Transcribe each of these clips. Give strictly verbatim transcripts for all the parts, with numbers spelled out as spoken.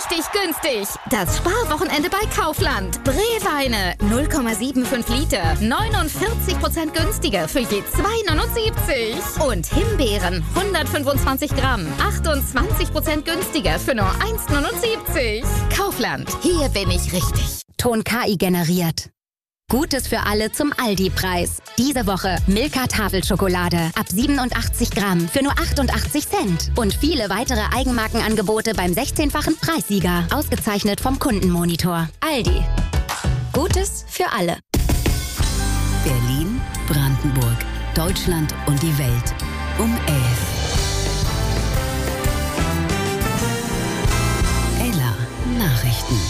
richtig günstig. Das Sparwochenende bei Kaufland. Breweine null Komma fünfundsiebzig Liter, neunundvierzig Prozent günstiger für je zwei Komma neunundsiebzig. Und Himbeeren hundertfünfundzwanzig Gramm, achtundzwanzig Prozent günstiger für nur eins Komma neunundsiebzig. Kaufland, hier bin ich richtig. Ton K I generiert. Gutes für alle zum Aldi-Preis. Diese Woche Milka Tafelschokolade ab siebenundachtzig Gramm für nur achtundachtzig Cent. Und viele weitere Eigenmarkenangebote beim sechzehnfachen Preissieger. Ausgezeichnet vom Kundenmonitor. Aldi. Gutes für alle. Berlin, Brandenburg, Deutschland und die Welt. Um elf. Ella Nachrichten.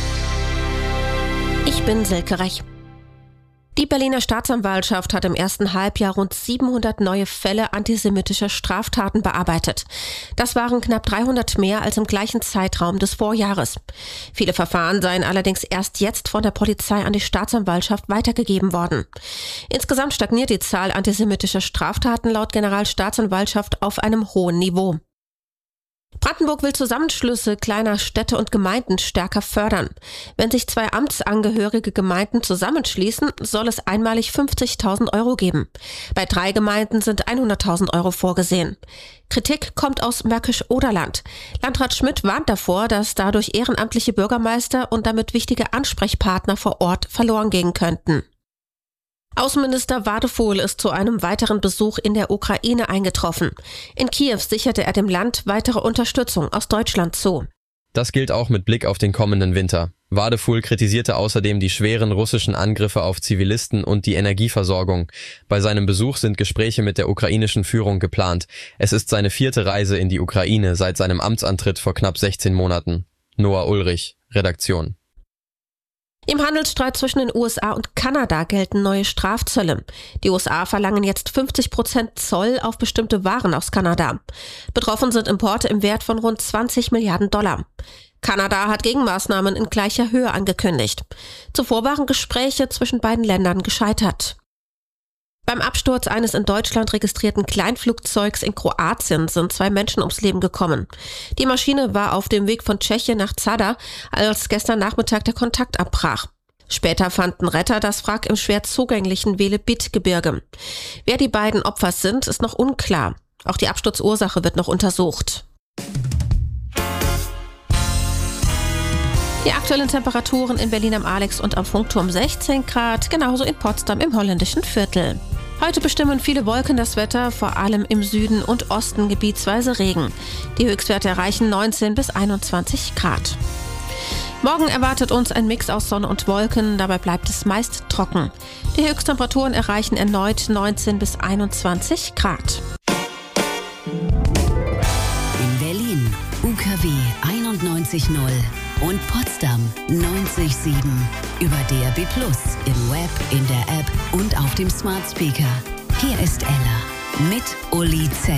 Ich bin Silke Rech. Die Berliner Staatsanwaltschaft hat im ersten Halbjahr rund siebenhundert neue Fälle antisemitischer Straftaten bearbeitet. Das waren knapp dreihundert mehr als im gleichen Zeitraum des Vorjahres. Viele Verfahren seien allerdings erst jetzt von der Polizei an die Staatsanwaltschaft weitergegeben worden. Insgesamt stagniert die Zahl antisemitischer Straftaten laut Generalstaatsanwaltschaft auf einem hohen Niveau. Brandenburg will Zusammenschlüsse kleiner Städte und Gemeinden stärker fördern. Wenn sich zwei amtsangehörige Gemeinden zusammenschließen, soll es einmalig fünfzigtausend Euro geben. Bei drei Gemeinden sind hunderttausend Euro vorgesehen. Kritik kommt aus Märkisch-Oderland. Landrat Schmidt warnt davor, dass dadurch ehrenamtliche Bürgermeister und damit wichtige Ansprechpartner vor Ort verloren gehen könnten. Außenminister Wadefuhl ist zu einem weiteren Besuch in der Ukraine eingetroffen. In Kiew sicherte er dem Land weitere Unterstützung aus Deutschland zu. Das gilt auch mit Blick auf den kommenden Winter. Wadefuhl kritisierte außerdem die schweren russischen Angriffe auf Zivilisten und die Energieversorgung. Bei seinem Besuch sind Gespräche mit der ukrainischen Führung geplant. Es ist seine vierte Reise in die Ukraine seit seinem Amtsantritt vor knapp sechzehn Monaten. Noah Ulrich, Redaktion. Im Handelsstreit zwischen den U S A und Kanada gelten neue Strafzölle. Die U S A verlangen jetzt fünfzig Prozent Zoll auf bestimmte Waren aus Kanada. Betroffen sind Importe im Wert von rund zwanzig Milliarden Dollar. Kanada hat Gegenmaßnahmen in gleicher Höhe angekündigt. Zuvor waren Gespräche zwischen beiden Ländern gescheitert. Beim Absturz eines in Deutschland registrierten Kleinflugzeugs in Kroatien sind zwei Menschen ums Leben gekommen. Die Maschine war auf dem Weg von Tschechien nach Zadar, als gestern Nachmittag der Kontakt abbrach. Später fanden Retter das Wrack im schwer zugänglichen Velebit-Gebirge. Wer die beiden Opfer sind, ist noch unklar. Auch die Absturzursache wird noch untersucht. Die aktuellen Temperaturen in Berlin am Alex und am Funkturm sechzehn Grad, genauso in Potsdam im holländischen Viertel. Heute bestimmen viele Wolken das Wetter, vor allem im Süden und Osten gebietsweise Regen. Die Höchstwerte erreichen neunzehn bis einundzwanzig Grad. Morgen erwartet uns ein Mix aus Sonne und Wolken, dabei bleibt es meist trocken. Die Höchsttemperaturen erreichen erneut neunzehn bis einundzwanzig Grad. In Berlin U K W einundneunzig Komma null und Potsdam neunzig Komma sieben. Über D A B plus, im Web, in der App und auf dem Smart Speaker. Hier ist Ella mit Uli Z.